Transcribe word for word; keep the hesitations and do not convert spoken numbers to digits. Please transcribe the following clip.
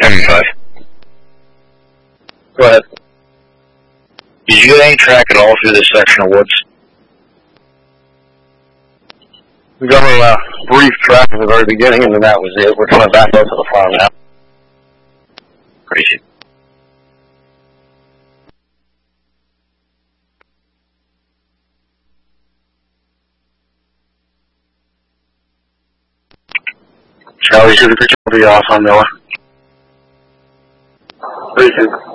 seventy-five. Go ahead. Did you get any track at all through this section of woods? We got a uh, brief track at the very beginning, and then that was it. We're coming back out to the farm now. Crazy. Charlie, should we pick up the off on Miller? Three two.